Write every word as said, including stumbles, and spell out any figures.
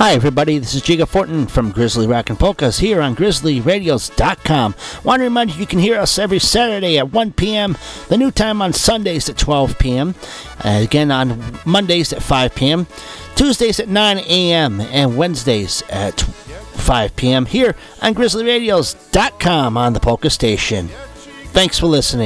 Hi everybody, this is Jiga Fortin from Grizzly Rock and Polkas here on grizzly radios dot com. Want to remind you you can hear us every Saturday at one p.m., the new time on Sundays at twelve p.m., uh, again on Mondays at five p.m., Tuesdays at nine a.m., and Wednesdays at five p.m. here on grizzly radios dot com on the Polka Station. Thanks for listening.